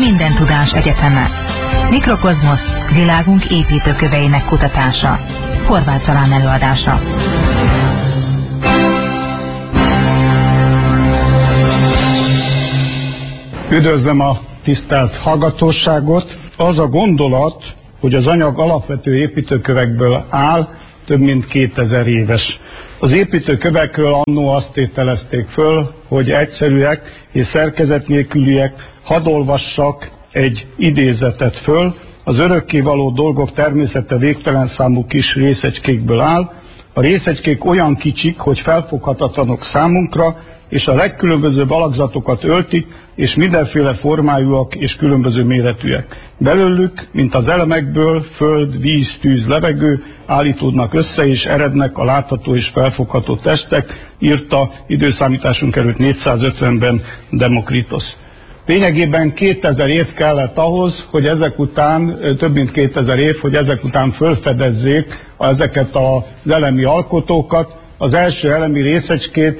Minden tudás egyeteme. Mikrokozmosz, világunk építőköveinek kutatása. Horváth Zalán előadása. Üdvözlöm a tisztelt hallgatóságot. Az a gondolat, hogy az anyag alapvető építőkövekből áll, több mint 2000 éves. Az építőkövekről annó azt tételezték föl, hogy egyszerűek és szerkezet nélküliek. Hadd olvassak egy idézetet föl. Az örökkévaló dolgok természete végtelen számú kis részecskékből áll. A részecskék olyan kicsik, hogy felfoghatatlanok számunkra, és a legkülönbözőbb alakzatokat öltik, és mindenféle formájúak és különböző méretűek. Belőlük, mint az elemekből, föld, víz, tűz, levegő állítódnak össze, és erednek a látható és felfogható testek, írta időszámításunk előtt 450-ben Demokritosz. Lényegében 2000 év kellett ahhoz, hogy ezek után, több mint 2000 év, hogy ezek után fölfedezzék ezeket az elemi alkotókat. Az első elemi részecskét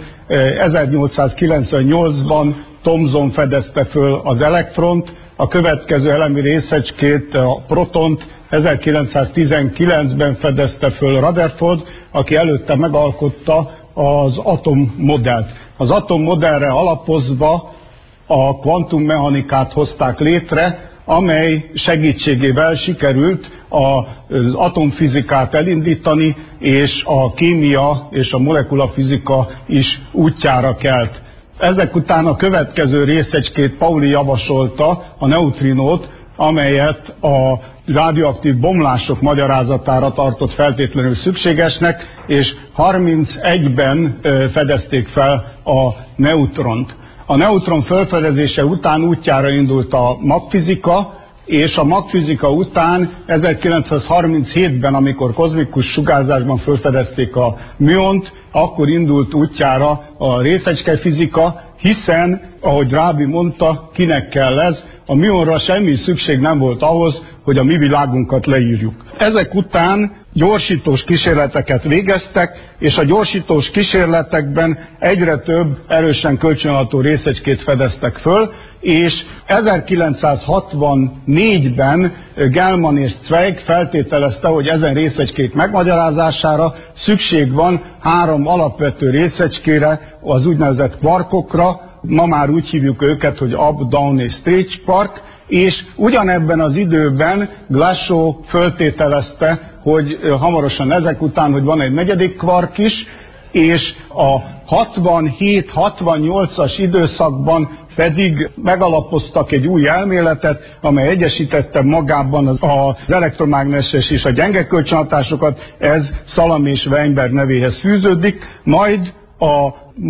1898-ban Thomson fedezte föl az elektront, a következő elemi részecskét, a protont 1919-ben fedezte föl Rutherford, aki előtte megalkotta az atommodellt. Az atommodellre alapozva a kvantummechanikát hozták létre, amely segítségével sikerült az atomfizikát elindítani, és a kémia és a molekulafizika is útjára kelt. Ezek után a következő részecskét Pauli javasolta, a neutrinót, amelyet a radioaktív bomlások magyarázatára tartott feltétlenül szükségesnek, és 31-ben fedezték fel a neutront. A neutron felfedezése után útjára indult a magfizika, és a magfizika után 1937-ben, amikor kozmikus sugárzásban felfedezték a müont, akkor indult útjára a részecskefizika, hiszen, ahogy Rábi mondta, kinek kell ez, a müonra semmi szükség nem volt ahhoz, hogy a mi világunkat leírjuk. Ezek után gyorsítós kísérleteket végeztek, és a gyorsítós kísérletekben egyre több erősen kölcsönható részecskét fedeztek föl, és 1964-ben Gell-Mann és Zweig feltételezte, hogy ezen részecskék megmagyarázására szükség van 3 alapvető részecskére, az úgynevezett quarkokra, ma már úgy hívjuk őket, hogy up, down és stage quark, és ugyanebben az időben Glashow föltételezte, hogy hamarosan ezek után, hogy van egy negyedik kvark is, és a 67-68-as időszakban pedig megalapoztak egy új elméletet, amely egyesítette magában az elektromágneses és a gyenge kölcsönhatásokat, ez Szalami és Weinberg nevéhez fűződik, majd a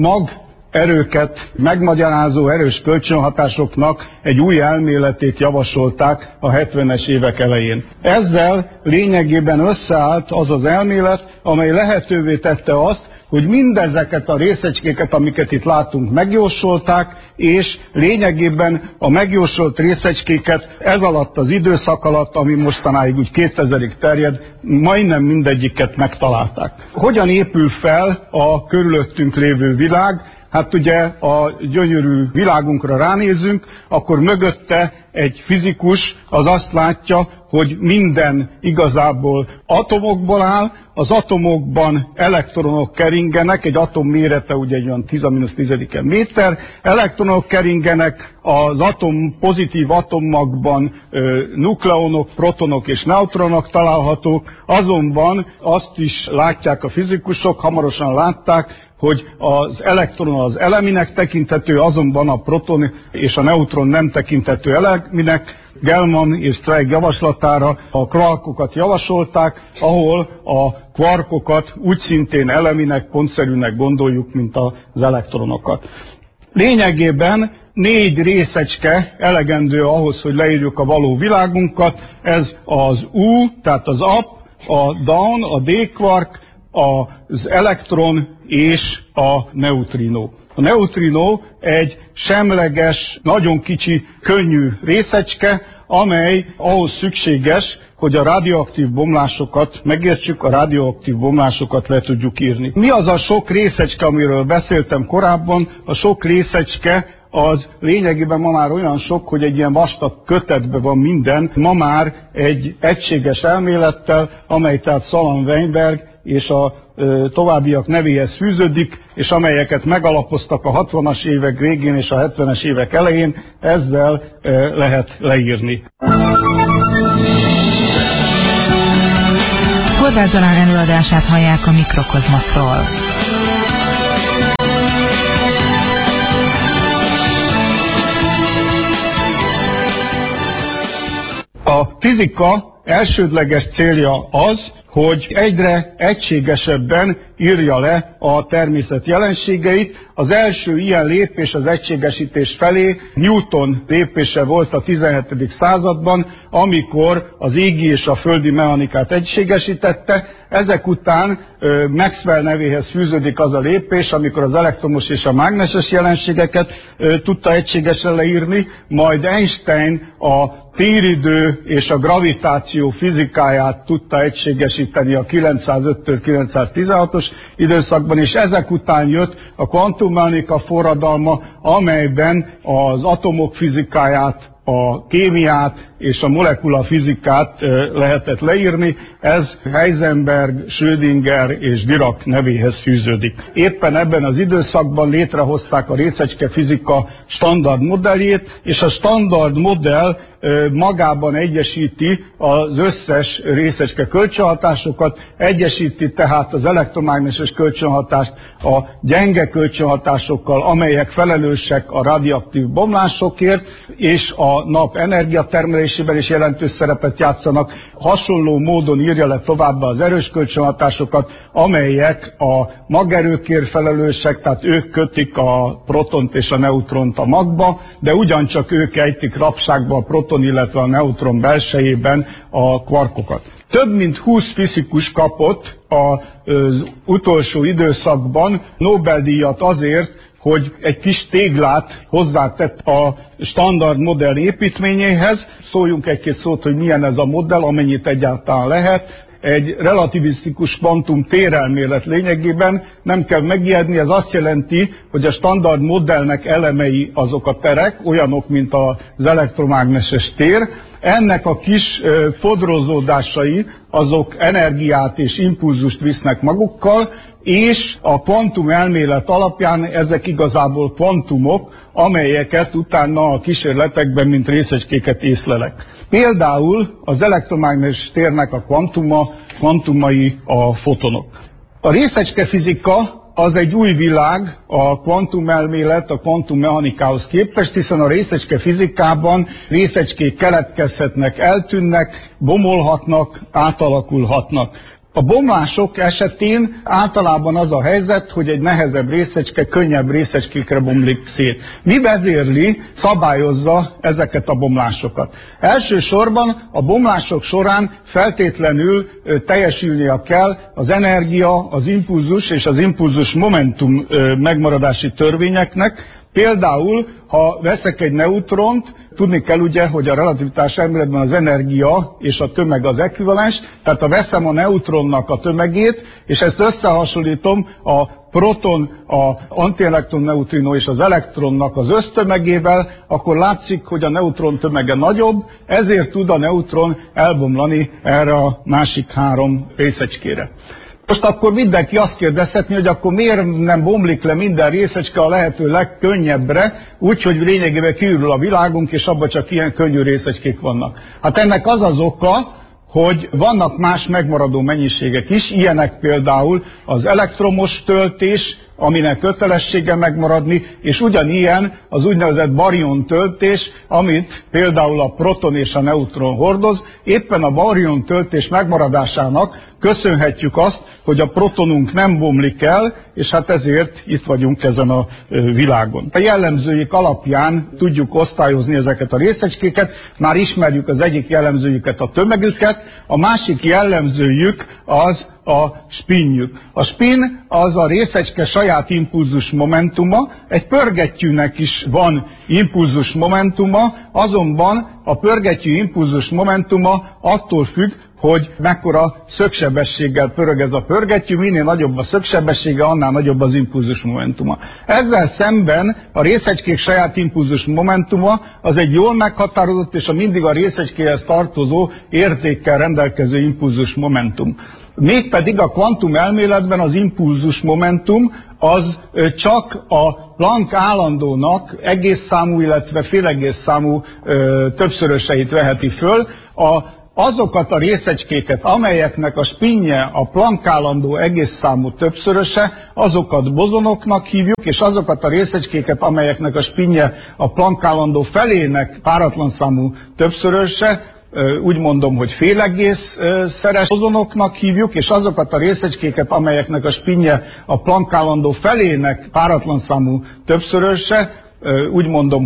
erőket megmagyarázó erős kölcsönhatásoknak egy új elméletét javasolták a 70-es évek elején. Ezzel lényegében összeállt az az elmélet, amely lehetővé tette azt, hogy mindezeket a részecskéket, amiket itt látunk, megjósolták, és lényegében a megjósolt részecskéket ez alatt az időszak alatt, ami mostanáig úgy 2000-ig terjed, majdnem mindegyiket megtalálták. Hogyan épül fel a körülöttünk lévő világ? Hát ugye a gyönyörű világunkra ránézünk, akkor mögötte egy fizikus az azt látja, hogy minden igazából atomokból áll, az atomokban elektronok keringenek, egy atom mérete ugye egy olyan 10⁻⁻⁰ méter, elektronok keringenek, az pozitív atommagban nukleonok, protonok és neutronok találhatók, azonban azt is látják a fizikusok, hamarosan látták, hogy az elektron az eleminek tekinthető, azonban a proton és a neutron nem tekinthető eleminek. Gell-Mann és Zweig javaslatára a quarkokat javasolták, ahol a quarkokat úgy szintén eleminek, pontszerűnek gondoljuk, mint az elektronokat. Lényegében 4 részecske elegendő ahhoz, hogy leírjuk a való világunkat, ez az U, tehát az up, a down, a D-quark, az elektron és a neutrino. A neutrino egy semleges, nagyon kicsi, könnyű részecske, amely ahhoz szükséges, hogy a radioaktív bomlásokat megértsük, a radioaktív bomlásokat le tudjuk írni. Mi az a sok részecske, amiről beszéltem korábban? A sok részecske az lényegében ma már olyan sok, hogy egy ilyen vastag kötetben van minden, ma már egy egységes elmélettel, amely tehát Salam-Weinberg és a továbbiak nevéhez fűződik, és amelyeket megalapoztak a 60-as évek végén és a 70-es évek elején, ezzel lehet leírni. Horváth Zalán előadását hallják a Mikrokozmoszról. A fizika elsődleges célja az, hogy egyre egységesebben írja le a természet jelenségeit. Az első ilyen lépés az egységesítés felé Newton lépése volt a 17. században, amikor az égi és a földi mechanikát egységesítette. Ezek után Maxwell nevéhez fűződik az a lépés, amikor az elektromos és a mágneses jelenségeket tudta egységesen leírni, majd Einstein a téridő és a gravitáció fizikáját tudta egységesíteni a 905-től 916-os időszakban, és ezek után jött a kvantummechanika forradalma, amelyben az atomok fizikáját, a kémiát és a molekula fizikát lehetett leírni. Ez Heisenberg, Schrödinger és Dirac nevéhez fűződik. Éppen ebben az időszakban létrehozták a részecske fizika standard modelljét, és a standard modell magában egyesíti az összes részecske kölcsönhatásokat, egyesíti tehát az elektromágneses kölcsönhatást a gyenge kölcsönhatásokkal, amelyek felelősek a radioaktív bomlásokért, és a nap energiatermelésében is jelentős szerepet játszanak. Hasonló módon írja le továbbá az erős kölcsönhatásokat, amelyek a magerőkért felelősek, tehát ők kötik a protont és a neutront a magba, de ugyancsak ők ejtik rabságba a proton, illetve a neutron belsejében a kvarkokat. Több mint 20 fizikus kapott az utolsó időszakban Nobel-díjat azért, hogy egy kis téglát hozzátett a standard modell építményéhez. Szóljunk egy-két szót, hogy milyen ez a modell, amennyit egyáltalán lehet. Egy relativisztikus kvantum térelmélet lényegében, nem kell megijedni, ez azt jelenti, hogy a standard modellnek elemei azok a terek, olyanok, mint az elektromágneses tér. Ennek a kis fodrozódásai azok energiát és impulzust visznek magukkal, és a kvantum elmélet alapján ezek igazából kvantumok, amelyeket utána a kísérletekben, mint részecskéket észlelek. Például az elektromágneses térnek a kvantumai a fotonok. A részecskefizika az egy új világ a kvantumelmélet, a kvantummechanikához képest, hiszen a részecskefizikában részecskék keletkezhetnek, eltűnnek, bomolhatnak, átalakulhatnak. A bomlások esetén általában az a helyzet, hogy egy nehezebb részecske könnyebb részecskékre bomlik szét. Mi vezérli, szabályozza ezeket a bomlásokat? Elsősorban a bomlások során feltétlenül teljesülnie kell az energia, az impulzus és az impulzus momentum megmaradási törvényeknek. Például, ha veszek egy neutront, tudni kell ugye, hogy a relativitás elméletben az energia és a tömeg az ekvivalens, tehát ha veszem a neutronnak a tömegét, és ezt összehasonlítom a proton, a antielektron neutrino és az elektronnak az össztömegével, akkor látszik, hogy a neutron tömege nagyobb, ezért tud a neutron elbomlani erre a másik három részecskére. Most akkor mindenki azt kérdezhetni, hogy akkor miért nem bomlik le minden részecske a lehető legkönnyebbre, úgyhogy lényegében kiürül a világunk, és abban csak ilyen könnyű részecskék vannak. Hát ennek az az oka, hogy vannak más megmaradó mennyiségek is, ilyenek például az elektromos töltés, aminek kötelessége megmaradni, és ugyanilyen az úgynevezett barion töltés, amit például a proton és a neutron hordoz. Éppen a barion töltés megmaradásának köszönhetjük azt, hogy a protonunk nem bomlik el, és hát ezért itt vagyunk ezen a világon. A jellemzőik alapján tudjuk osztályozni ezeket a részecskéket, már ismerjük az egyik jellemzőjüket, a tömegüket, a másik jellemzőjük az a spinjük. A spin az a részecske saját impulzus momentuma, egy pörgettyűnek is van impulzus momentuma, azonban a pörgettyű impulzus momentuma attól függ, hogy mekkora szögsebességgel pörög ez a pörgettyű, minél nagyobb a szögsebessége, annál nagyobb az impulzus momentuma. Ezzel szemben a részecskék saját impulzus momentuma az egy jól meghatározott és mindig a részecskéhez tartozó értékkel rendelkező impulzus momentum. Mégpedig a kvantum elméletben az impulzus momentum az csak a Planck állandónak egész számú, illetve félegész számú többszöröseit veheti föl. Azokat a részecskéket, amelyeknek a spinje a Planck állandó egész számú többszöröse, azokat bozonoknak hívjuk, és azokat a részecskéket, amelyeknek a spinje a Planck állandó felének páratlan számú többszöröse, úgy mondom, hogy félegészszeres bozonoknak hívjuk, és azokat a részecskéket, amelyeknek a spinje a Planck állandó felének páratlan számú többszöröse, úgy mondom,